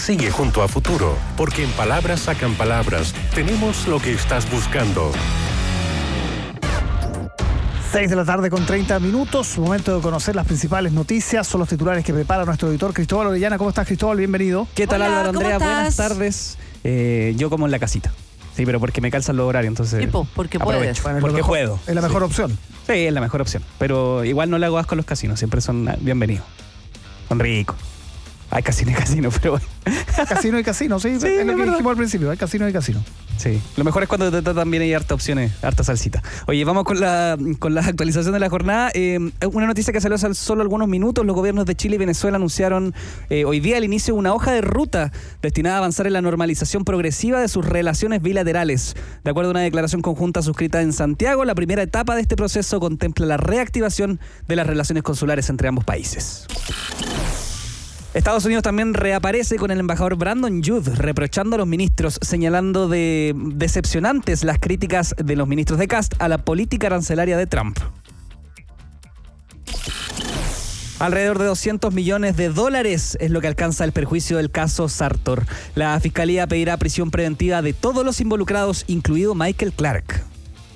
Sigue junto a Futuro, porque en Palabras Sacan Palabras tenemos lo que estás buscando. 6 de la tarde con 30 minutos, momento de conocer las principales noticias, son los titulares que prepara nuestro editor Cristóbal Orellana. ¿Cómo estás, Cristóbal? Bienvenido. ¿Qué tal, Hola, Álvaro, Andrea? ¿cómo Buenas estás? tardes. Yo como en la casita. Sí, pero porque me calzan los horarios, entonces Tipo, porque aprovecho. puedes. Bueno, Porque puedo. Es la mejor opción. Sí, es la mejor opción. Pero igual no le hago asco a los casinos, siempre son bienvenidos. Son ricos. Hay casino y casino, pero bueno. Casino y casino, sí, Sí, es lo es que verdad. dijimos al principio, hay casino y casino. Sí, lo mejor es cuando te tratan bien y hay harta opciones, harta salsita. Oye, vamos con la actualización de la jornada. Una noticia que salió hace solo algunos minutos. Los gobiernos de Chile y Venezuela anunciaron hoy día el inicio de una hoja de ruta destinada a avanzar en la normalización progresiva de sus relaciones bilaterales. De acuerdo a una declaración conjunta suscrita en Santiago, la primera etapa de este proceso contempla la reactivación de las relaciones consulares entre ambos países. Estados Unidos también reaparece con el embajador Brandon Judd reprochando a los ministros, señalando de decepcionantes las críticas de los ministros de Cast a la política arancelaria de Trump. Alrededor de $200 millones es lo que alcanza el perjuicio del caso Sartor. La Fiscalía pedirá prisión preventiva de todos los involucrados, incluido Michael Clark.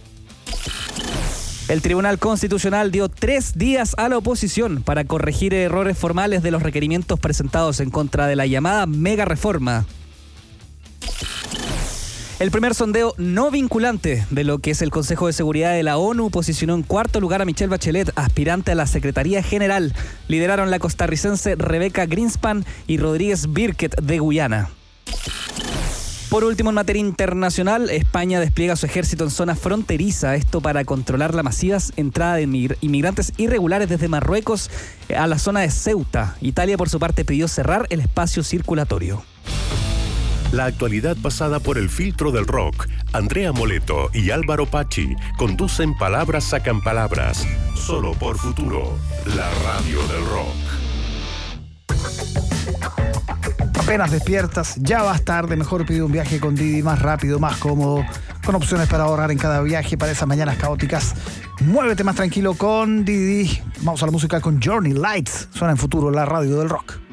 El Tribunal Constitucional dio 3 días a la oposición para corregir errores formales de los requerimientos presentados en contra de la llamada mega reforma. El primer sondeo no vinculante de lo que es el Consejo de Seguridad de la ONU posicionó en cuarto lugar a Michelle Bachelet, aspirante a la Secretaría General. Lideraron la costarricense Rebecca Greenspan y Rodríguez Birket de Guyana. Por último, en materia internacional, España despliega su ejército en zona fronteriza, esto para controlar la masiva entrada de inmigrantes irregulares desde Marruecos a la zona de Ceuta. Italia, por su parte, pidió cerrar el espacio circulatorio. La actualidad pasada por el filtro del rock. Andrea Moleto y Álvaro Pachi conducen Palabras Sacan Palabras. Solo por Futuro, la radio del rock. Apenas despiertas, ya vas tarde, mejor pide un viaje con Didi, más rápido, más cómodo, con opciones para ahorrar en cada viaje, para esas mañanas caóticas. Muévete más tranquilo con Didi. Vamos a la música con Journey Lights. Suena en Futuro, la radio del rock.